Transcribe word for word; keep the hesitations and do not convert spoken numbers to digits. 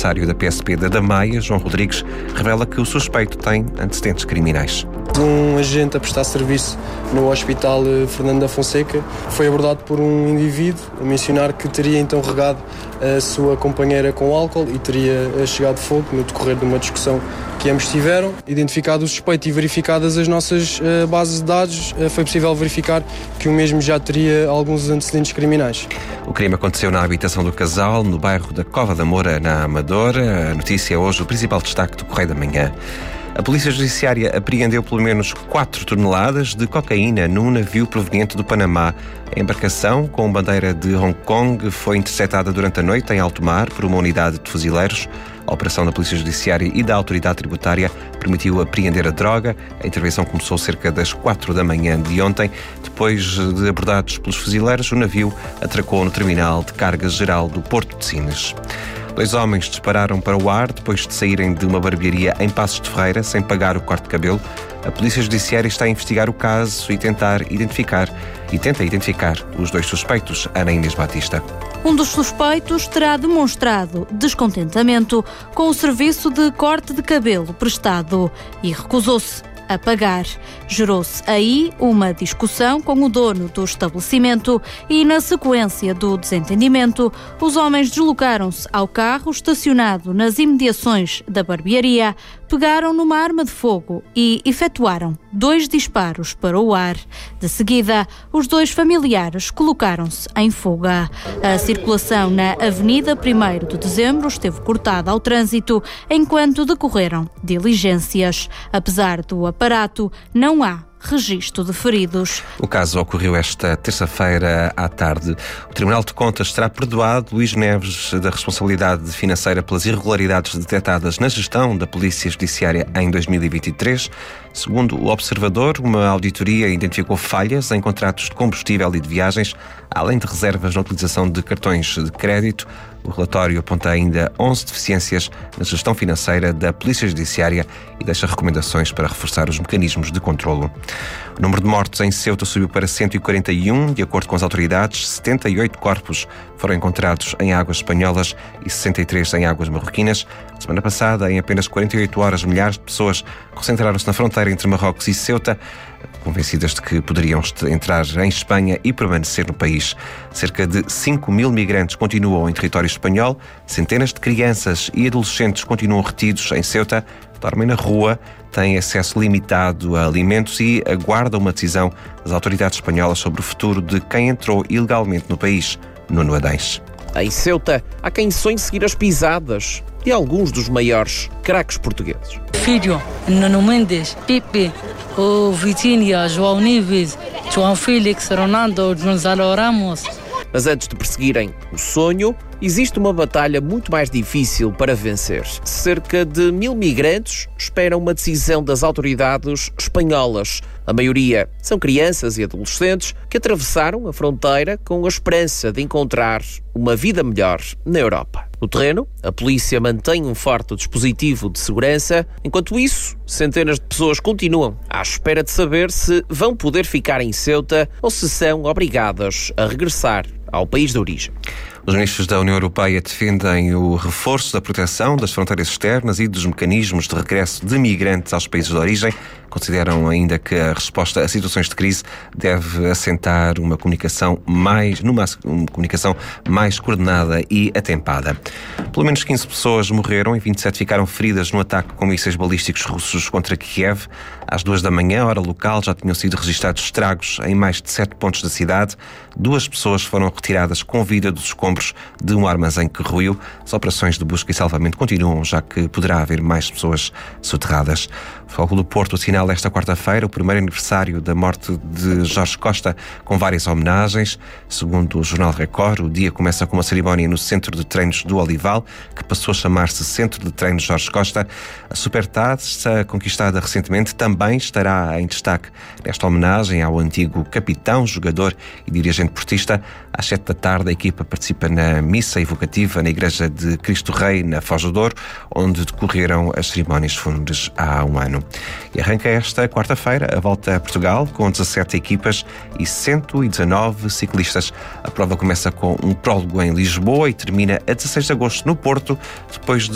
comissário da P S P da Damaia, João Rodrigues, revela que o suspeito tem antecedentes criminais. Um agente a prestar serviço no Hospital Fernando da Fonseca foi abordado por um indivíduo a mencionar que teria então regado a sua companheira com álcool e teria chegado fogo no decorrer de uma discussão que ambos tiveram. Identificado o suspeito e verificadas as nossas uh, bases de dados, uh, foi possível verificar que o mesmo já teria alguns antecedentes criminais. O crime aconteceu na habitação do casal, no bairro da Cova da Moura, na Amadora. A notícia é hoje o principal destaque do Correio da Manhã. A Polícia Judiciária apreendeu pelo menos quatro toneladas de cocaína num navio proveniente do Panamá. A embarcação, com bandeira de Hong Kong, foi interceptada durante a noite em alto mar por uma unidade de fuzileiros. A operação da Polícia Judiciária e da Autoridade Tributária permitiu apreender a droga. A intervenção começou cerca das quatro da manhã de ontem. Depois de abordados pelos fuzileiros, o navio atracou no terminal de carga geral do Porto de Sines. Dois homens dispararam para o ar depois de saírem de uma barbearia em Passos de Ferreira sem pagar o corte de cabelo. A Polícia Judiciária está a investigar o caso e tentar identificar e tenta identificar os dois suspeitos, Ana Inês Batista. Um dos suspeitos terá demonstrado descontentamento com o serviço de corte de cabelo prestado e recusou-se a pagar. Gerou-se aí uma discussão com o dono do estabelecimento e, na sequência do desentendimento, os homens deslocaram-se ao carro estacionado nas imediações da barbearia, pegaram numa arma de fogo e efetuaram dois disparos para o ar. De seguida, os dois familiares colocaram-se em fuga. A circulação na Avenida primeiro de Dezembro esteve cortada ao trânsito enquanto decorreram diligências. Apesar do aparato, não há registro de feridos. O caso ocorreu esta terça-feira à tarde. O Tribunal de Contas terá perdoado Luís Neves da responsabilidade financeira pelas irregularidades detectadas na gestão da Polícia Judiciária em dois mil e vinte e três. Segundo o Observador, uma auditoria identificou falhas em contratos de combustível e de viagens, além de reservas na utilização de cartões de crédito. O relatório aponta ainda onze deficiências na gestão financeira da Polícia Judiciária e deixa recomendações para reforçar os mecanismos de controlo. O número de mortos em Ceuta subiu para cento e quarenta e um. De acordo com as autoridades, setenta e oito corpos foram encontrados em águas espanholas e sessenta e três em águas marroquinas. Na semana passada, em apenas quarenta e oito horas, milhares de pessoas concentraram-se na fronteira entre Marrocos e Ceuta, convencidas de que poderiam entrar em Espanha e permanecer no país. Cerca de cinco mil migrantes continuam em território espanhol, centenas de crianças e adolescentes continuam retidos em Ceuta, dormem na rua, têm acesso limitado a alimentos e aguardam uma decisão das autoridades espanholas sobre o futuro de quem entrou ilegalmente no país. Nuno Adães. Em Ceuta, há quem sonhe seguir as pisadas de alguns dos maiores craques portugueses. Filho, Nuno Mendes, Pipe, o Vitinha, João Neves, João Félix, Ronaldo, Gonzalo Ramos. Mas antes de perseguirem o sonho, existe uma batalha muito mais difícil para vencer. Cerca de mil migrantes esperam uma decisão das autoridades espanholas. A maioria são crianças e adolescentes que atravessaram a fronteira com a esperança de encontrar uma vida melhor na Europa. No terreno, a polícia mantém um forte dispositivo de segurança. Enquanto isso, centenas de pessoas continuam à espera de saber se vão poder ficar em Ceuta ou se são obrigadas a regressar ao país de origem. Os ministros da União Europeia defendem o reforço da proteção das fronteiras externas e dos mecanismos de regresso de migrantes aos países de origem. Consideram ainda que a resposta a situações de crise deve assentar uma comunicação mais, numa uma comunicação mais coordenada e atempada. Pelo menos quinze pessoas morreram e vinte e sete ficaram feridas no ataque com mísseis balísticos russos contra Kiev. Às duas da manhã, hora local, já tinham sido registados estragos em mais de sete pontos da cidade. Duas pessoas foram retiradas com vida dos escombros de um armazém que ruiu. As operações de busca e salvamento continuam, já que poderá haver mais pessoas soterradas. O Futebol do Porto assinala esta quarta-feira o primeiro aniversário da morte de Jorge Costa, com várias homenagens. Segundo o Jornal Record, o dia começa com uma cerimónia no Centro de Treinos do Olival, que passou a chamar-se Centro de Treinos Jorge Costa. A Supertaça, conquistada recentemente, também estará em destaque nesta homenagem ao antigo capitão, jogador e dirigente portista. Às sete da tarde, a equipa participa na missa evocativa na Igreja de Cristo Rei, na Foz do Douro, onde decorreram as cerimónias fúnebres há um ano. E arranca esta quarta-feira a Volta a Portugal, com dezassete equipas e cento e dezanove ciclistas. A prova começa com um prólogo em Lisboa e termina a dezasseis de agosto no Porto, depois de